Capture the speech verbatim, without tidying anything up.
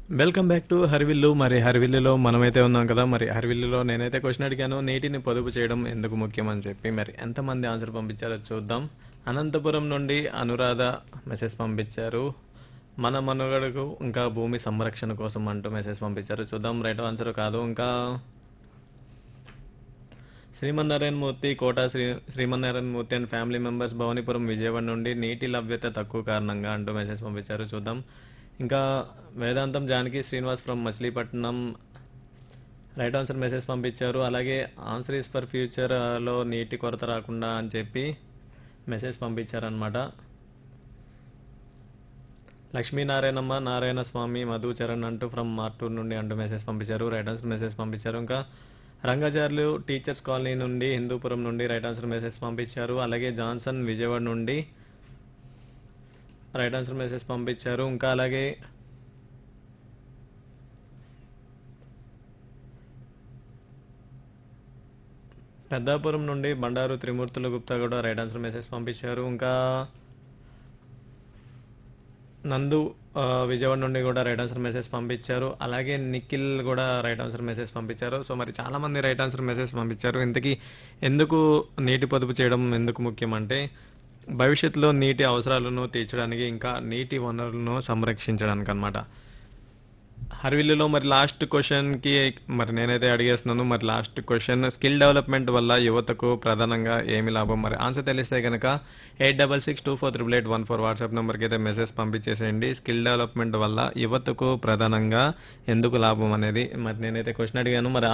Welcome back to హర్విల్లు. మరి హర్విల్లులో మనమైతే ఉన్నాం కదా. మరి హర్విల్లులో నేనైతే క్వశ్చన్ అడిగాను, నీటిని పొదుపు చేయడం ఎందుకు ముఖ్యం అని చెప్పి. మరి ఎంతమంది ఆన్సర్ పంపించారో చూద్దాం. అనంతపురం నుండి అనురాధ మెసేజ్ పంపించారు. మన మనుగడకు ఇంకా భూమి సంరక్షణ కోసం అంటూ మెసేజ్ పంపించారు. చూద్దాం రైట్ ఆన్సర్ కాదు. ఇంకా శ్రీమన్నారాయణ మూర్తి కోట శ్రీ శ్రీమన్నారాయణ మూర్తి and family members Bhavanipuram Vijayawada నుండి నీటి లభ్యత తక్కువ కారణంగా అంటూ మెసేజ్ పంపించారు. చూద్దాం. ఇంకా వేదాంతం Janaki Srinivas from Machilipatnam right answer message పంపించారు. అలాగే ఆన్సర్ ఈస్ ఫర్ ఫ్యూచర్లో నీటి కొరత రాకుండా అని చెప్పి మెసేజ్ పంపించారనమాట. లక్ష్మీనారాయణమ్మ నారాయణ స్వామి మధు చరణ్ అంటూ ఫ్రమ్ మార్టూర్ నుండి అంటూ మెసేజ్ పంపించారు. రైట్ ఆన్సర్ మెసేజ్ పంపించారు. ఇంకా రంగాచార్యులు టీచర్స్ కాలనీ నుండి హిందూపురం నుండి రైట్ ఆన్సర్ మెసేజ్ పంపించారు. అలాగే జాన్సన్ విజయవాడ నుండి రైట్ ఆన్సర్ మెసేజ్ పంపించారు. ఇంకా అలాగే పెద్దాపురం నుండి బండారు త్రిమూర్తుల గుప్తా కూడా రైట్ ఆన్సర్ మెసేజ్ పంపించారు. ఇంకా నందు ఆ, విజయవాడ నుండి కూడా రైట్ ఆన్సర్ మెసేజ్ పంపించారు. అలాగే నిఖిల్ కూడా రైట్ ఆన్సర్ మెసేజ్ పంపించారు. సో మరి చాలా మంది రైట్ ఆన్సర్ మెసేజ్ పంపించారు. ఇంతకీ ఎందుకు నీటి పొదుపు చేయడం ఎందుకు ముఖ్యం అంటే భవిష్యత్తులో నీటి అవసరాలను తీర్చడానికి ఇంకా నీటి వనరులను సంరక్షించడానికి అన్నమాట. హర్విల్లులో మరి లాస్ట్ క్వశ్చన్కి మరి నేనైతే అడిగేస్తున్నాను. మరి లాస్ట్ క్వశ్చన్ స్కిల్ డెవలప్మెంట్ వల్ల యువతకు ప్రధానంగా ఏమి లాభం? మరి ఆన్సర్ తెలిస్తే కనుక eight double six two four triple eight one four WhatsApp నెంబర్కి అయితే మెసేజ్ పంపించేసేయండి. స్కిల్ డెవలప్మెంట్ వల్ల యువతకు ప్రధానంగా ఎందుకు లాభం అనేది మరి నేనైతే క్వశ్చన్ అడిగాను. మరి